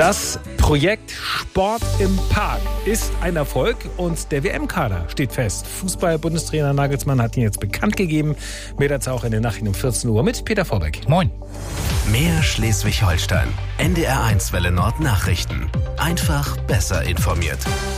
Das Projekt Sport im Park ist ein Erfolg und der WM-Kader steht fest. Fußball-Bundestrainer Nagelsmann hat ihn jetzt bekannt gegeben. Mehr dazu auch in den Nachrichten um 14 Uhr mit Peter Vorbeck. Moin. Mehr Schleswig-Holstein. NDR1 Welle Nord Nachrichten. Einfach besser informiert.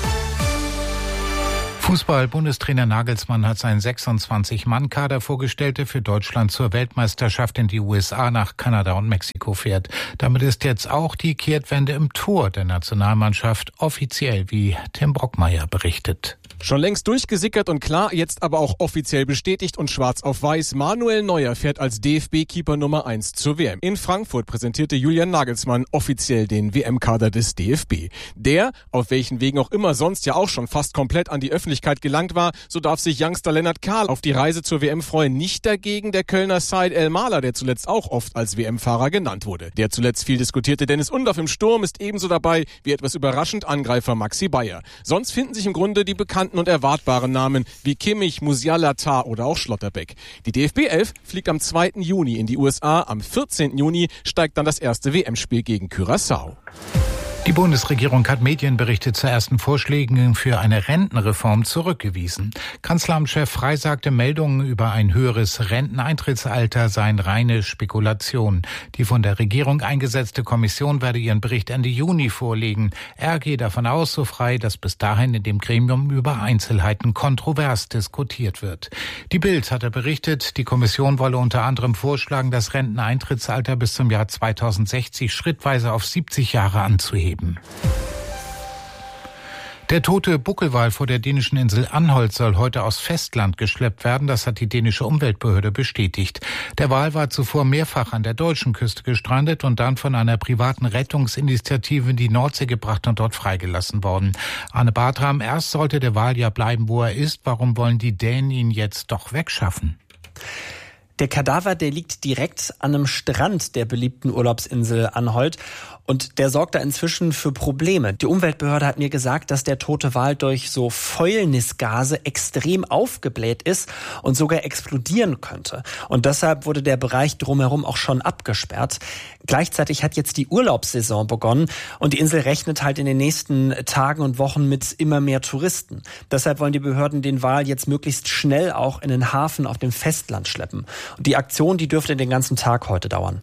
Fußball-Bundestrainer Nagelsmann hat seinen 26-Mann-Kader vorgestellt, der für Deutschland zur Weltmeisterschaft in die USA, nach Kanada und Mexiko fährt. Damit ist jetzt auch die Kehrtwende im Tor der Nationalmannschaft offiziell, wie Tim Brockmeier berichtet. Schon längst durchgesickert und klar, jetzt aber auch offiziell bestätigt und schwarz auf weiß. Manuel Neuer fährt als DFB-Keeper Nummer 1 zur WM. In Frankfurt präsentierte Julian Nagelsmann offiziell den WM-Kader des DFB. Der, auf welchen Wegen auch immer sonst ja auch schon fast komplett an die Öffentlichkeit gelangt war, so darf sich Youngster Lennart Kahl auf die Reise zur WM freuen. Nicht dagegen der Kölner Said El-Maler, der zuletzt auch oft als WM-Fahrer genannt wurde. Der zuletzt viel diskutierte Dennis Undorf im Sturm ist ebenso dabei wie etwas überraschend Angreifer Maxi Bayer. Sonst finden sich im Grunde die bekannten und erwartbaren Namen wie Kimmich, Musiala, Tah oder auch Schlotterbeck. Die DFB 11 fliegt am 2. Juni in die USA. Am 14. Juni steigt dann das erste WM-Spiel gegen Curaçao. Die Bundesregierung hat Medienberichte zu ersten Vorschlägen für eine Rentenreform zurückgewiesen. Kanzleramtschef Frey sagte, Meldungen über ein höheres Renteneintrittsalter seien reine Spekulation. Die von der Regierung eingesetzte Kommission werde ihren Bericht Ende Juni vorlegen. Er gehe davon aus, so Frey, dass bis dahin in dem Gremium über Einzelheiten kontrovers diskutiert wird. Die Bild hatte berichtet, die Kommission wolle unter anderem vorschlagen, das Renteneintrittsalter bis zum Jahr 2060 schrittweise auf 70 Jahre anzuheben. Der tote Buckelwal vor der dänischen Insel Anholt soll heute aus Festland geschleppt werden. Das hat die dänische Umweltbehörde bestätigt. Der Wal war zuvor mehrfach an der deutschen Küste gestrandet und dann von einer privaten Rettungsinitiative in die Nordsee gebracht und dort freigelassen worden. Arne Bartram, erst sollte der Wal ja bleiben, wo er ist. Warum wollen die Dänen ihn jetzt doch wegschaffen? Der Kadaver, der liegt direkt an einem Strand der beliebten Urlaubsinsel Anholt und der sorgt da inzwischen für Probleme. Die Umweltbehörde hat mir gesagt, dass der tote Wal durch so Fäulnisgase extrem aufgebläht ist und sogar explodieren könnte. Und deshalb wurde der Bereich drumherum auch schon abgesperrt. Gleichzeitig hat jetzt die Urlaubssaison begonnen und die Insel rechnet halt in den nächsten Tagen und Wochen mit immer mehr Touristen. Deshalb wollen die Behörden den Wal jetzt möglichst schnell auch in den Hafen auf dem Festland schleppen. Und die Aktion, die dürfte den ganzen Tag heute dauern.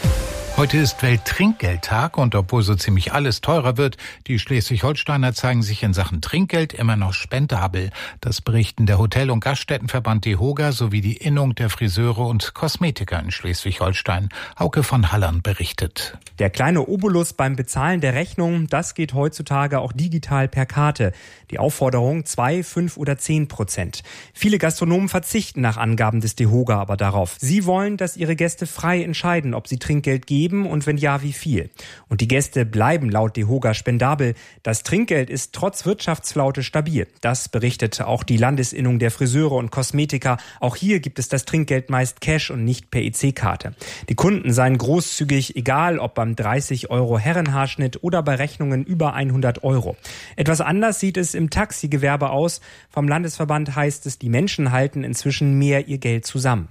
Heute ist Welttrinkgeldtag und obwohl so ziemlich alles teurer wird, die Schleswig-Holsteiner zeigen sich in Sachen Trinkgeld immer noch spendabel. Das berichten der Hotel- und Gaststättenverband DEHOGA sowie die Innung der Friseure und Kosmetiker in Schleswig-Holstein. Hauke von Hallern berichtet. Der kleine Obolus beim Bezahlen der Rechnung, das geht heutzutage auch digital per Karte. Die Aufforderung 2, 5 oder 10%. Viele Gastronomen verzichten nach Angaben des DEHOGA aber darauf. Sie wollen, dass ihre Gäste frei entscheiden, ob sie Trinkgeld geben und wenn ja, wie viel. Und die Gäste bleiben laut DEHOGA spendabel. Das Trinkgeld ist trotz Wirtschaftsflaute stabil. Das berichtete auch die Landesinnung der Friseure und Kosmetiker. Auch hier gibt es das Trinkgeld meist Cash und nicht per EC-Karte. Die Kunden seien großzügig, egal ob beim 30 € Herrenhaarschnitt oder bei Rechnungen über 100 €. Etwas anders sieht es im Taxigewerbe aus. Vom Landesverband heißt es, die Menschen halten inzwischen mehr ihr Geld zusammen.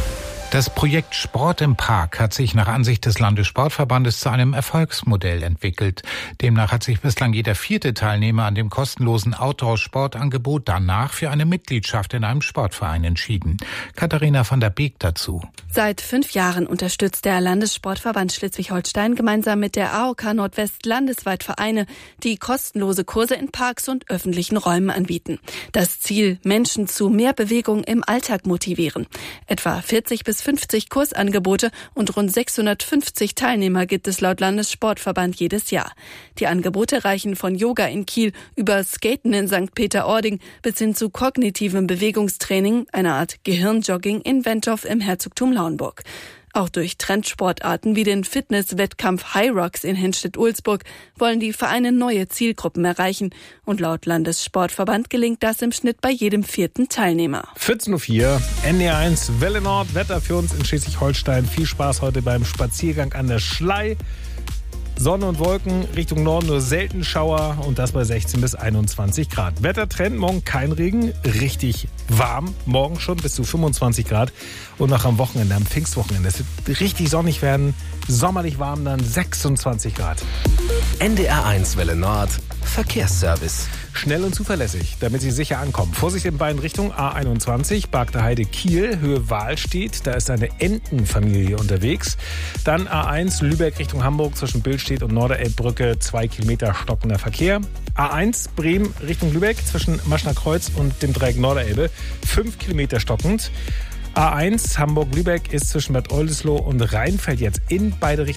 Das Projekt Sport im Park hat sich nach Ansicht des Landessportverbandes zu einem Erfolgsmodell entwickelt. Demnach hat sich bislang jeder 4. Teilnehmer an dem kostenlosen Outdoor-Sportangebot danach für eine Mitgliedschaft in einem Sportverein entschieden. Katharina van der Beek dazu. Seit 5 Jahren unterstützt der Landessportverband Schleswig-Holstein gemeinsam mit der AOK Nordwest landesweit Vereine, die kostenlose Kurse in Parks und öffentlichen Räumen anbieten. Das Ziel, Menschen zu mehr Bewegung im Alltag motivieren. Etwa 40 bis 50 Kursangebote und rund 650 Teilnehmer gibt es laut Landessportverband jedes Jahr. Die Angebote reichen von Yoga in Kiel über Skaten in St. Peter-Ording bis hin zu kognitivem Bewegungstraining, einer Art Gehirnjogging in Wentorf im Herzogtum Lauenburg. Auch durch Trendsportarten wie den Fitness-Wettkampf High Rocks in Henstedt-Ulzburg wollen die Vereine neue Zielgruppen erreichen. Und laut Landessportverband gelingt das im Schnitt bei jedem 4. Teilnehmer. 14.04 Uhr, NDR1 Welle Nord, Wetter für uns in Schleswig-Holstein. Viel Spaß heute beim Spaziergang an der Schlei. Sonne und Wolken, Richtung Norden nur selten Schauer und das bei 16 bis 21 Grad. Wettertrend, morgen kein Regen, richtig warm, morgen schon bis zu 25 Grad und noch am Wochenende, am Pfingstwochenende. Es wird richtig sonnig werden, sommerlich warm dann 26 Grad. NDR1 Welle Nord Verkehrsservice. Schnell und zuverlässig, damit Sie sicher ankommen. Vorsicht in beiden Richtungen. A21, Bargter Heide Kiel, Höhe Wahlstedt. Da ist eine Entenfamilie unterwegs. Dann A1, Lübeck Richtung Hamburg zwischen Billstedt und Norderelbbrücke. 2 Kilometer stockender Verkehr. A1, Bremen Richtung Lübeck zwischen Maschner Kreuz und dem Dreieck Norderelbe. 5 Kilometer stockend. A1, Hamburg-Lübeck ist zwischen Bad Oldesloe und Rheinfeld jetzt in beide Richtungen